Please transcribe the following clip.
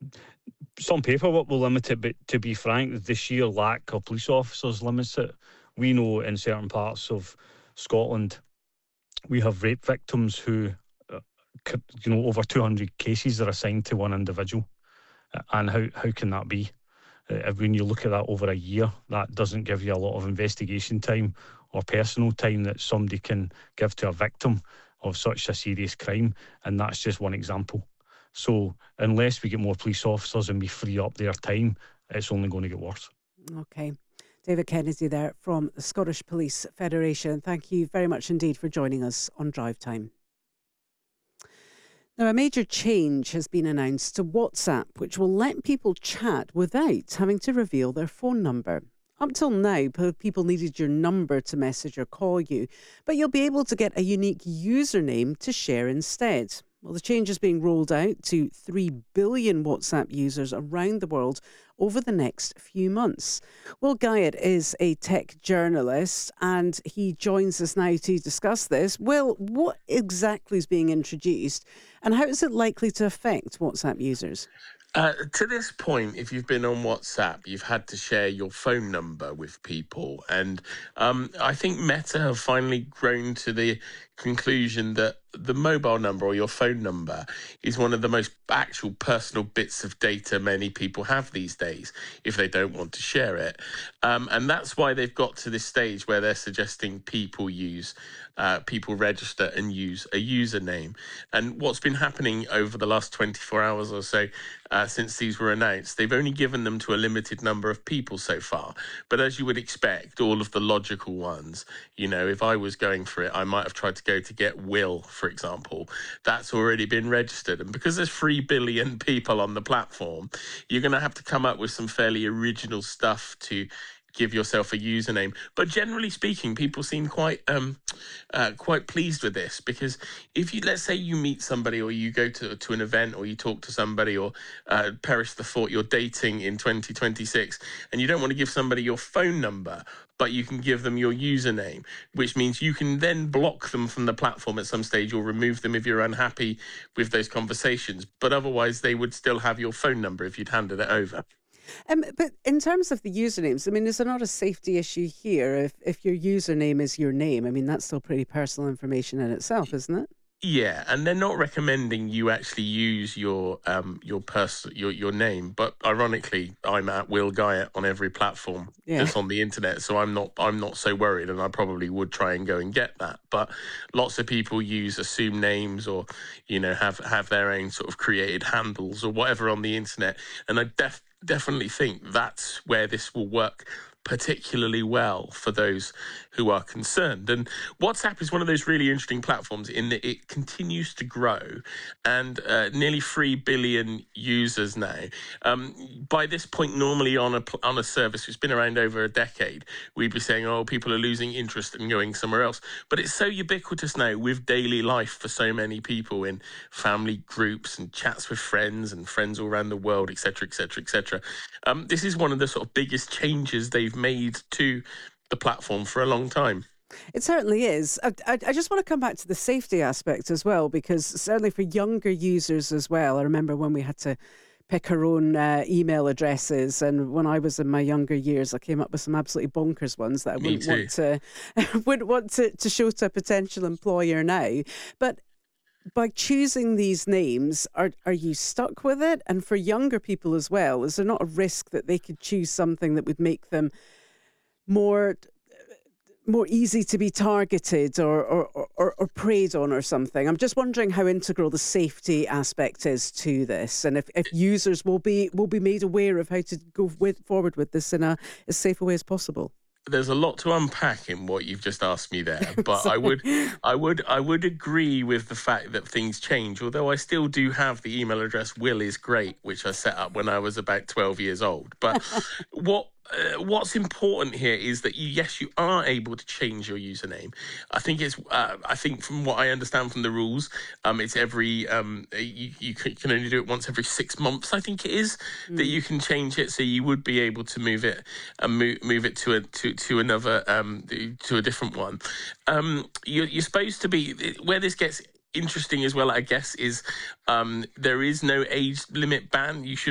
some paperwork will limit it, but to be frank, the sheer lack of police officers limits it. We know in certain parts of Scotland, we have rape victims who, over 200 cases are assigned to one individual. And how can that be? When you look at that over a year, that doesn't give you a lot of investigation time or personal time that somebody can give to a victim of such a serious crime. And that's just one example. So unless we get more police officers and we free up their time, it's only going to get worse. Okay. David Kennedy there from the Scottish Police Federation. Thank you very much indeed for joining us on Drive Time. Now, a major change has been announced to WhatsApp, which will let people chat without having to reveal their phone number. Up till now, people needed your number to message or call you, but you'll be able to get a unique username to share instead. Well, the change is being rolled out to 3 billion WhatsApp users around the world over the next few months. Will Guyatt is a tech journalist and he joins us now to discuss this. Will, what exactly is being introduced and how is it likely to affect WhatsApp users? To this point, if you've been on WhatsApp, you've had to share your phone number with people. And I think Meta have finally grown to the conclusion that the mobile number or your phone number is one of the most actual personal bits of data many people have these days if they don't want to share it. And that's why they've got to this stage where they're suggesting people register and use a username. And what's been happening over the last 24 hours or so since these were announced, they've only given them to a limited number of people so far. But as you would expect, all of the logical ones, if I was going for it, I might have tried to go to get Will, for example. That's already been registered. And because there's 3 billion people on the platform, you're going to have to come up with some fairly original stuff to give yourself a username. But generally speaking, people seem quite pleased with this, because if you, let's say you meet somebody or you go to an event or you talk to somebody or perish the thought you're dating in 2026 and you don't want to give somebody your phone number, but you can give them your username, which means you can then block them from the platform at some stage or remove them if you're unhappy with those conversations. But otherwise, they would still have your phone number if you'd handed it over. But in terms of the usernames, is there not a safety issue here if your username is your name? That's still pretty personal information in itself, isn't it? Yeah, and they're not recommending you actually use your name, but ironically, I'm at Will Guyatt on every platform that's on the internet, so I'm not so worried, and I probably would try and go and get that. But lots of people use assumed names or have their own sort of created handles or whatever on the internet, and I definitely think that's where this will work particularly well for those who are concerned. And WhatsApp is one of those really interesting platforms in that it continues to grow, and nearly 3 billion users now. By this point, normally on a service which has been around over a decade, we'd be saying, oh, people are losing interest and going somewhere else. But it's so ubiquitous now with daily life for so many people in family groups and chats with friends and friends all around the world, etc., etc., etc. This is one of the sort of biggest changes they've made to the platform for a long time. It certainly is. I just want to come back to the safety aspect as well, because certainly for younger users as well, I remember when we had to pick our own email addresses, and when I was in my younger years, I came up with some absolutely bonkers ones that I wouldn't want to show to a potential employer now. But by choosing these names, are you stuck with it? And for younger people as well, is there not a risk that they could choose something that would make them more easy to be targeted or preyed on or something? I'm just wondering how integral the safety aspect is to this, and if users will be made aware of how to go forward with this in as safe a way as possible. There's a lot to unpack in what you've just asked me there, but I would agree with the fact that things change. Although I still do have the email address Will is great, which I set up when I was about 12 years old. But what's important here is that you are able to change your username. I think from what I understand from the rules, it's every you can only do it once every 6 months. I think it is that you can change it, so you would be able to move it and move it to another to a different one. You're supposed to be where this gets interesting as well, I guess, is there is no age limit ban. You should